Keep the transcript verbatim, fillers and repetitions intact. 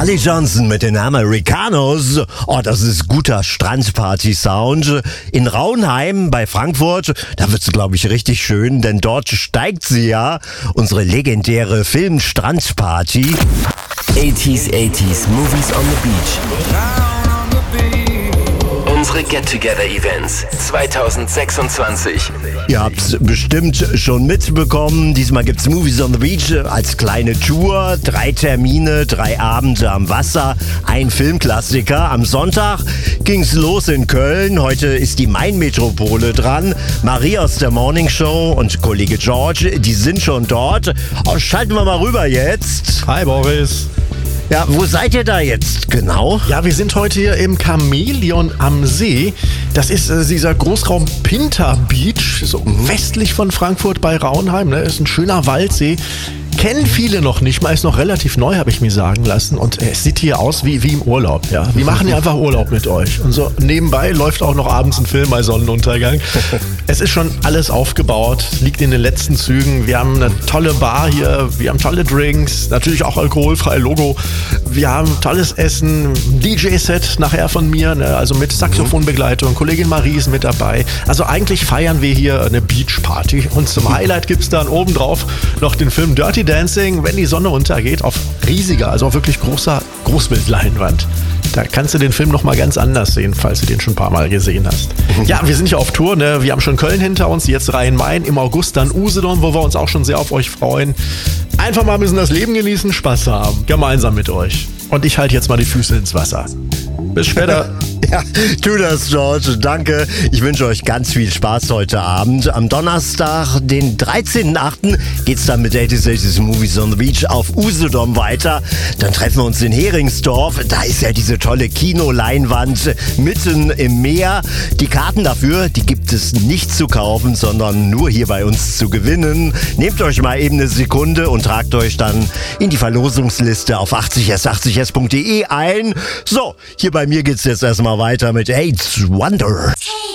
Charlie Johnson mit den Americanos. Oh, das ist guter Strandparty-Sound. In Raunheim bei Frankfurt, da wird's, glaube ich, richtig schön, denn dort steigt sie ja, unsere legendäre Film-Strandparty. eighties, eighties, Movies on the Beach. Unsere Get-Together-Events zwanzig sechsundzwanzig. Ihr habt's bestimmt schon mitbekommen. Diesmal gibt's Movies on the Beach als kleine Tour. Drei Termine, drei Abende am Wasser, ein Filmklassiker. Am Sonntag ging's los in Köln. Heute ist die Main-Metropole dran. Marie aus der Morning Show und Kollege George, die sind schon dort. Oh, schalten wir mal rüber jetzt. Hi Boris. Ja, wo seid ihr da jetzt genau? Ja, wir sind heute hier im Chamäleon am See. Das ist äh, dieser Großraum Pinter Beach, so westlich von Frankfurt bei Raunheim. Ne? Ist ein schöner Waldsee. Kennen viele noch nicht mal, ist noch relativ neu, habe ich mir sagen lassen. Und äh, es sieht hier aus wie, wie im Urlaub. Ja? Wir machen hier einfach Urlaub mit euch. Und so nebenbei läuft auch noch abends ein Film bei Sonnenuntergang. Es ist schon alles aufgebaut, liegt in den letzten Zügen. Wir haben eine tolle Bar hier, wir haben tolle Drinks, natürlich auch alkoholfrei Logo. Wir haben tolles Essen, D J-Set nachher von mir, ne? Also mit Saxophonbegleitung. Kollegin Marie ist mit dabei. Also eigentlich feiern wir hier eine Beachparty. Und zum Highlight gibt es dann obendrauf noch den Film Dirty Dancing, wenn die Sonne untergeht, auf riesiger, also auf wirklich großer Großbildleinwand. Da kannst du den Film nochmal ganz anders sehen, falls du den schon ein paar Mal gesehen hast. Ja, wir sind ja auf Tour, ne? Wir haben schon Köln hinter uns, jetzt Rhein-Main, im August dann Usedom, wo wir uns auch schon sehr auf euch freuen. Einfach mal ein bisschen das Leben genießen, Spaß haben, gemeinsam mit euch. Und ich halte jetzt mal die Füße ins Wasser. Bis später. Ja, tu das, George. Danke. Ich wünsche euch ganz viel Spaß heute Abend. Am Donnerstag, den dreizehnten achten geht's dann mit eighties, eighties Movies on the Beach auf Usedom weiter. Dann treffen wir uns in Heringsdorf. Da ist ja diese tolle Kinoleinwand mitten im Meer. Die Karten dafür, die gibt es nicht zu kaufen, sondern nur hier bei uns zu gewinnen. Nehmt euch mal eben eine Sekunde und tragt euch dann in die Verlosungsliste auf achtzig s achtzig s punkt de ein. So, hier bei mir geht's jetzt erstmal weiter mit Eights Wonder.